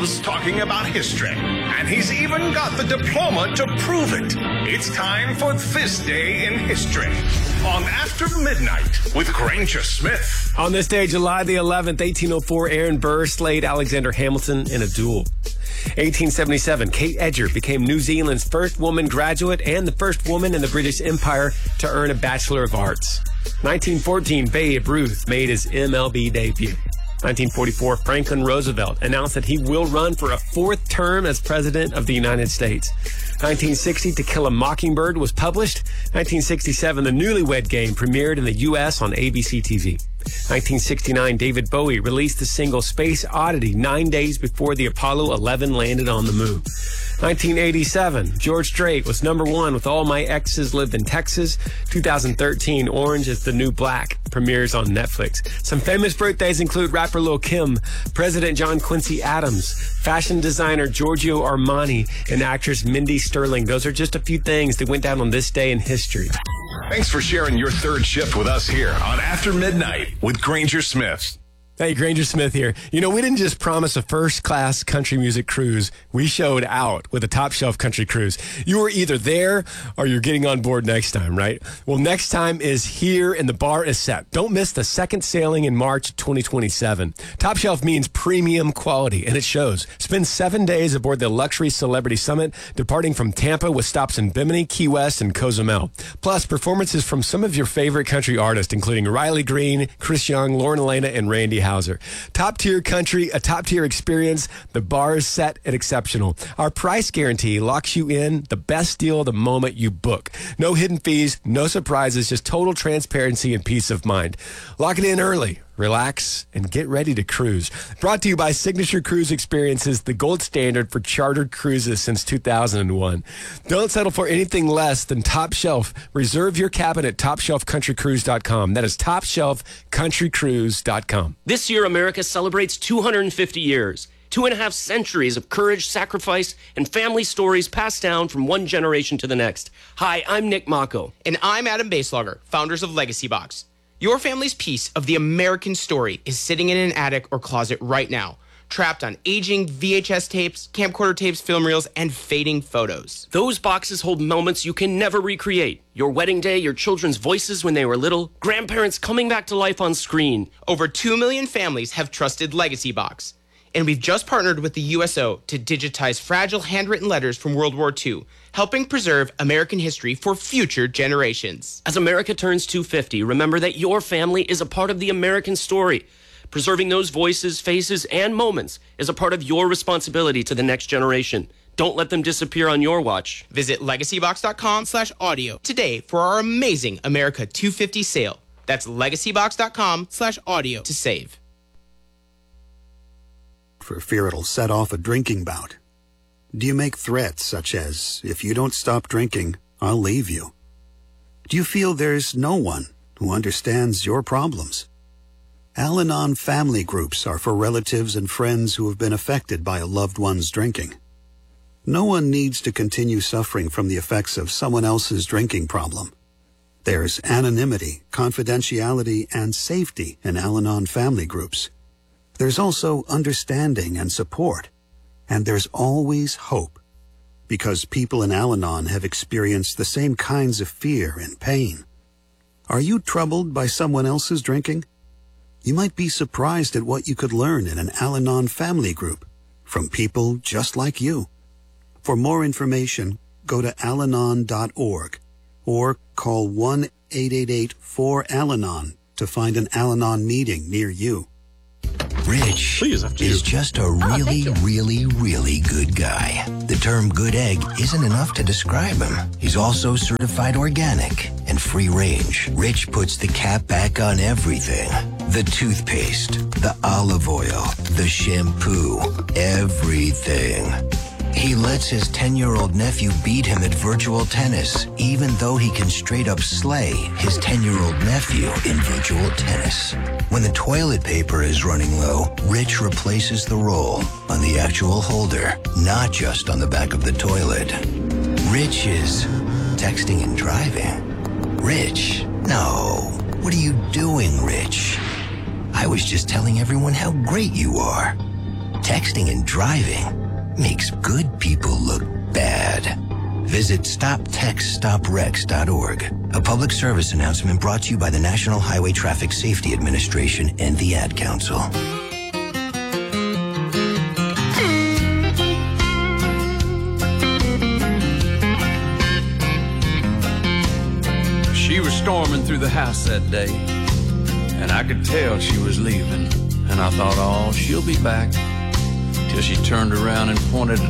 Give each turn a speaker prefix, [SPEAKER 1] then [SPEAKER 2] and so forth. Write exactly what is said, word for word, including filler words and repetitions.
[SPEAKER 1] loves talking about history, and he's even got the diploma to prove it. It's time for This Day in History on After Midnight with Granger Smith.
[SPEAKER 2] On this day, July the eleventh, eighteen oh four, Aaron Burr slayed Alexander Hamilton in a duel. eighteen seventy-seven, Kate Edger became New Zealand's first woman graduate and the first woman in the British Empire to earn a Bachelor of Arts. nineteen fourteen, Babe Ruth made his M L B debut. nineteen forty-four, Franklin Roosevelt announced that he will run for a fourth term as President of the United States. nineteen sixty, To Kill a Mockingbird was published. nineteen sixty-seven, The Newlywed Game premiered in the U S on A B C T V. nineteen sixty-nine, David Bowie released the single Space Oddity nine days before the Apollo eleven landed on the moon. nineteen eighty-seven, George Strait was number one with All My Exes Lived in Texas. two thousand thirteen, Orange is the New Black premieres on Netflix. Some famous birthdays include rapper Lil' Kim, President John Quincy Adams, fashion designer Giorgio Armani, and actress Mindy Sterling. Those are just a few things that went down on this day in history.
[SPEAKER 1] Thanks for sharing your third shift with us here on After Midnight with Granger Smith.
[SPEAKER 2] Hey, Granger Smith here. You know, we didn't just promise a first-class country music cruise. We showed out with a top-shelf country cruise. You were either there or you're getting on board next time, right? Well, next time is here and the bar is set. Don't miss the second sailing in March twenty twenty-seven. Top shelf means premium quality, and it shows. Spend seven days aboard the Luxury Celebrity Summit, departing from Tampa with stops in Bimini, Key West, and Cozumel. Plus, performances from some of your favorite country artists, including Riley Green, Chris Young, Lauren Elena, and Randy Houser. Top-tier country, a top-tier experience. The bar is set and exceptional. Our price guarantee locks you in the best deal the moment you book. No hidden fees, no surprises, just total transparency and peace of mind. Lock it in early. Relax and get ready to cruise. Brought to you by Signature Cruise Experiences, the gold standard for chartered cruises since two thousand one. Don't settle for anything less than top shelf. Reserve your cabin at top shelf country cruise dot com. That is top shelf country cruise dot com.
[SPEAKER 3] This year, America celebrates two hundred fifty years. Two and a half centuries of courage, sacrifice, and family stories passed down from one generation to the next. Hi, I'm Nick Mako.
[SPEAKER 4] And I'm Adam Baselogger, founders of Legacy Box. Your family's piece of the American story is sitting in an attic or closet right now, trapped on aging V H S tapes, camcorder tapes, film reels, and fading photos.
[SPEAKER 3] Those boxes hold moments you can never recreate. Your wedding day, your children's voices when they were little, grandparents coming back to life on screen.
[SPEAKER 4] Over two million families have trusted Legacy Box. And we've just partnered with the U S O to digitize fragile handwritten letters from World War Two, helping preserve American history for future generations.
[SPEAKER 3] As America turns two hundred fifty, remember that your family is a part of the American story. Preserving those voices, faces, and moments is a part of your responsibility to the next generation. Don't let them disappear on your watch.
[SPEAKER 4] Visit legacy box dot com slash audio today for our amazing America two fifty sale. That's legacy box dot com slash audio to save.
[SPEAKER 5] For fear it'll set off a drinking bout? Do you make threats such as, if you don't stop drinking, I'll leave you? Do you feel there's no one who understands your problems? Al-Anon family groups are for relatives and friends who have been affected by a loved one's drinking. No one needs to continue suffering from the effects of someone else's drinking problem. There's anonymity, confidentiality, and safety in Al-Anon family groups. There's also understanding and support, and there's always hope, because people in Al-Anon have experienced the same kinds of fear and pain. Are you troubled by someone else's drinking? You might be surprised at what you could learn in an Al-Anon family group from people just like you. For more information, go to al anon dot org or call one eight eight eight four Al Anon to find an Al-Anon meeting near you.
[SPEAKER 6] Rich is just a really, oh, really, really good guy. The term good egg isn't enough to describe him. He's also certified organic and free range. Rich puts the cap back on everything. The toothpaste, the olive oil, the shampoo, everything. He lets his ten-year-old nephew beat him at virtual tennis, even though he can straight up slay his ten-year-old nephew in virtual tennis. When the toilet paper is running low, Rich replaces the roll on the actual holder, not just on the back of the toilet. Rich is texting and driving. Rich, no. What are you doing, Rich? I was just telling everyone how great you are. Texting and driving makes good people look bad. Visit stop text stop wrecks dot org. A public service announcement brought to you by the National Highway Traffic Safety Administration and the Ad Council.
[SPEAKER 7] She was storming through the house that day, and I could tell she was leaving. And I thought, oh, she'll be back. Till she turned around and pointed